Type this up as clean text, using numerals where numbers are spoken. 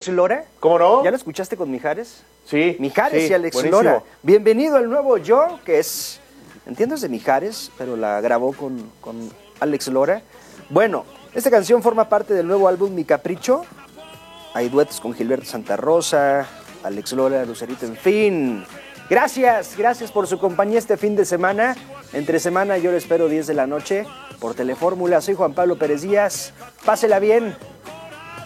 Alex Lora. ¿Cómo no? ¿Ya lo escuchaste con Mijares? Sí. Mijares sí, y Alex buenísimo. Lora. Bienvenido al nuevo Yo, que es, entiendo es de Mijares, pero la grabó con Alex Lora. Bueno, esta canción forma parte del nuevo álbum Mi Capricho. Hay duetos con Gilberto Santa Rosa, Alex Lora, Lucerito, en fin. Gracias por su compañía este fin de semana. Entre semana yo lo espero 10 de la noche por Telefórmula. Soy Juan Pablo Pérez Díaz. Pásela bien.